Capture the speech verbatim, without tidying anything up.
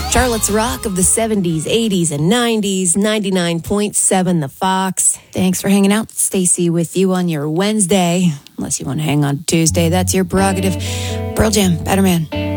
Charlotte's Rock of the seventies, eighties, and nineties, ninety-nine point seven The Fox. Thanks for hanging out. Stacy with you on your Wednesday. Unless you want to hang on Tuesday, that's your prerogative. Pearl Jam, Better Man.